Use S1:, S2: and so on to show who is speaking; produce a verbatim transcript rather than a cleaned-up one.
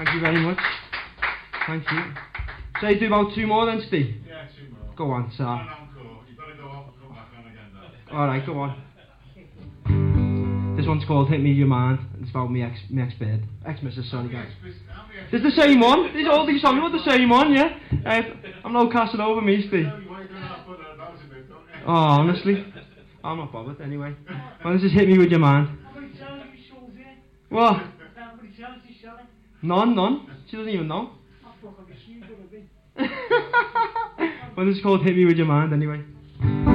S1: Thank you very much. Thank you. So you do about two more then, Steve?
S2: Yeah, two more.
S1: Go on, sir.
S2: One encore. You've got to go off and come back on again though.
S1: Alright, go on. This one's called Hit Me Your Mind. It's about me ex, me ex-bed. Ex-missus, sorry guys. It's the same one. These, all these songs are the same one, yeah? Uh, I'm no casting over me, Steve. Oh, honestly. I'm not bothered anyway. Well, this is Hit Me With Your Mind. What? None, none. She doesn't even know. Well, this is called Hit Me With Your Mind anyway.